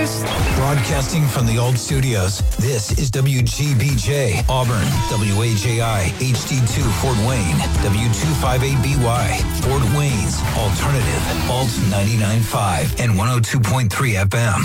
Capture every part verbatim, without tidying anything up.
West. Broadcasting from the old studios, this is W G B J, Auburn, W A J I, H D two, Fort Wayne, W two fifty-eight B Y, Fort Wayne's Alternative, Alt ninety-nine point five and one oh two point three F M.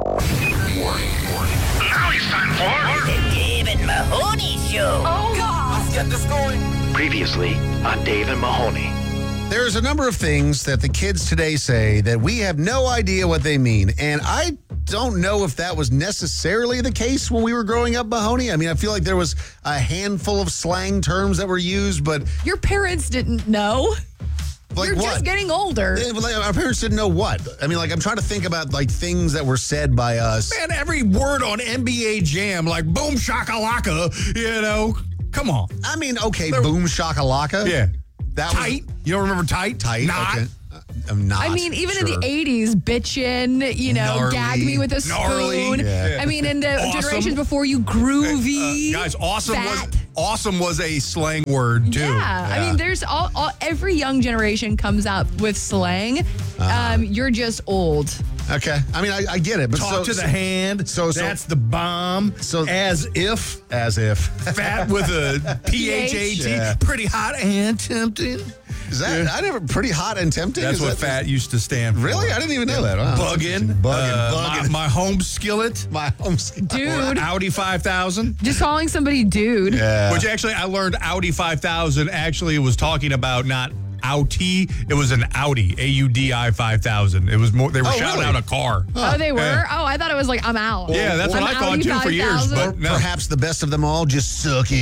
Now it's time for The Dave and Mahoney Show. Oh, God. Let's get this going. Previously on Dave and Mahoney. There's a number of things that the kids today say that we have no idea what they mean. And I don't know if that was necessarily the case when we were growing up, Mahoney. I mean, I feel like there was a handful of slang terms that were used, but... Your parents didn't know. Like You're what? just getting older. Yeah, but, like, our parents didn't know what. I mean, like, I'm trying to think about, like, things that were said by us. Man, every word on N B A Jam, like boom shakalaka, you know, come on. I mean, okay, boom shakalaka. Yeah. That tight. Was, you don't remember tight? Tight. Not. Okay. Uh, I'm not. I mean, even sure. in the eighties, bitchin', you know, Gnarly. gag me with a Gnarly. spoon. Yeah. I mean, in the Awesome. generations before you, groovy. Uh, guys, awesome fat. was awesome was a slang word too. Yeah. I mean, there's all, all every young generation comes up with slang. Uh-huh. Um, you're just old. Okay. I mean, I, I get it. But Talk so, to the so, hand. so- so- that's the bomb. So- as if As if. fat with a P H A T, Yeah. pretty hot and tempting. Is that, I never, pretty hot and tempting? That's Is what that, fat used to stand for. Really? I didn't even know that. Wow. Bugging. Bugging. Uh, bugging. My, my home skillet. My home skin. Dude. Audi five thousand. Just calling somebody dude. Yeah. Which actually, I learned Audi five thousand actually was talking about not Audi, it was an Audi, A U D I five thousand. It was more, they were Oh, shouting really? out a car. Oh, they were? Yeah. Oh, I thought it was like, I'm out. Yeah, that's I'm what I thought Audi too for years. five thousand. But no, Perhaps the best of them all, just suck it.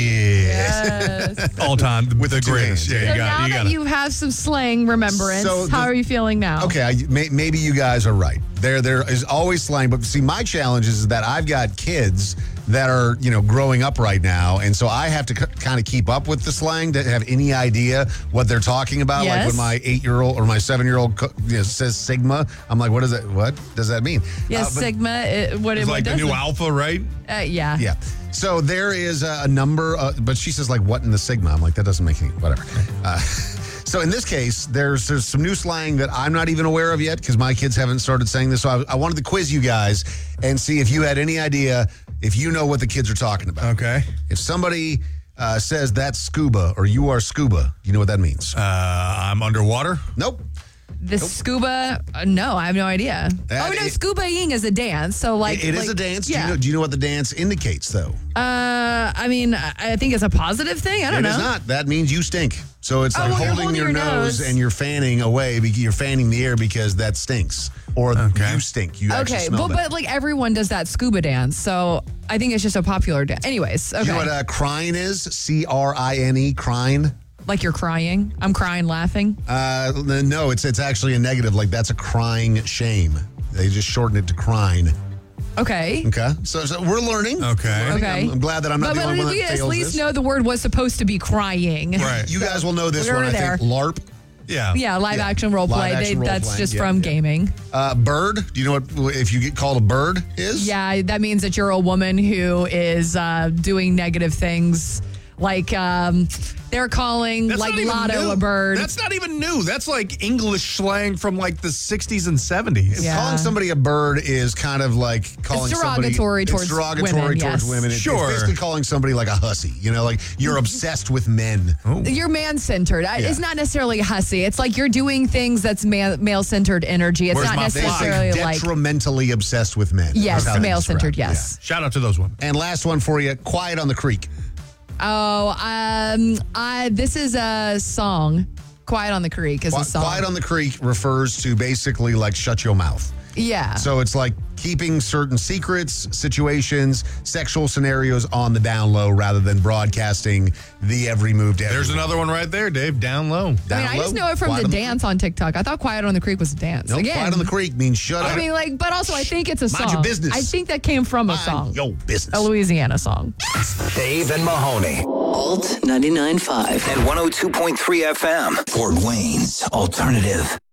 Yes. all time with the two greatest. hands. Yeah, So you got, now you that got you have some slang remembrance, So the- how are you feeling now? Okay, I, may, maybe you guys are right. There, there is always slang, but see, my challenge is that I've got kids that are, you know, growing up right now, and so I have to c- kind of keep up with the slang to have any idea what they're talking about. Like Yes. when my eight-year-old or my seven-year-old co- you know, says Sigma, I'm like, what does that? What does that mean? Yeah, Uh, but- Sigma, it, what, It's what like the does new it? Alpha, right? Uh, yeah. Yeah. So there is a, a number, uh, but she says like, what in the Sigma? I'm like, that doesn't make any, whatever. Uh, so in this case, there's there's some new slang that I'm not even aware of yet because my kids haven't started saying this. So I, I wanted to quiz you guys and see if you had any idea if you know what the kids are talking about. Okay. If somebody uh, says that's scuba or you are scuba, you know what that means? Uh, I'm underwater. Nope. The scuba, uh, no, I have no idea. That oh, no, is- scuba-ing is a dance. So, like, it, it is like- a dance. Yeah. Do, you know, do you know what the dance indicates, though? Uh, I mean, I I think it's a positive thing. I don't It know. is not. That means you stink. So it's Oh, like well, you're holding, holding your, your nose, nose. and you're fanning away. Because you're fanning the air because that stinks. Or Okay. you stink. You actually Okay, smell but, that. but like everyone does that scuba dance, so I think it's just a popular dance. Anyways, okay. You know what uh, crying is? C R I N E, crying. Like you're crying. I'm crying, laughing. Uh, no, it's it's actually a negative. Like that's a crying shame. They just shorten it to crying. Okay. Okay, so, so we're learning. Okay. We're learning. Okay. I'm, I'm glad that I'm not But, the but only one we that at fails least this. know the word was supposed to be crying. Right. You guys will know this We one. were I think there. LARP. Yeah. Yeah, live Yeah. action role play. Live They, action role that's play. just Yeah, from yeah. gaming. Uh, bird. Do you know what if you get called a bird is? Yeah, that means that you're a woman who is uh, doing negative things. Like um, they're calling That's like not even Lotto new. a bird. That's not even new. That's like English slang from like the sixties and seventies. Yeah. Calling somebody a bird is kind of like calling derogatory somebody, towards it's derogatory women, towards yes. women. It's, Sure. it's basically calling somebody like a hussy. You know, like you're obsessed with men. You're man-centered. I Yeah. It's not necessarily hussy. It's like you're doing things that's ma- male-centered energy. It's Where's not my They necessarily say like detrimentally obsessed with men. yes, That's how they male-centered. describe it. Yes. Shout out to those women. Yeah. And last one for you, Quiet on the Creek. Oh, um, I this is a song. Quiet on the Creek is Qui- a song. Quiet on the Creek refers to basically like shut your mouth. yeah. So it's like keeping certain secrets, situations, sexual scenarios on the down low rather than broadcasting the every move to There's everyone. another one right there, Dave. Down low. I mean, Down I just low, know it from Quiet the on the dance on TikTok. I thought Quiet on the Creek was a dance. Nope, Again, Quiet on the Creek means shut up. I mean, like, but also I think it's a Mind song. your business. I think that came from a Mind song, your business. a Louisiana song. Dave and Mahoney Alt ninety-nine point five. and one oh two point three F M. Fort Wayne's Alternative.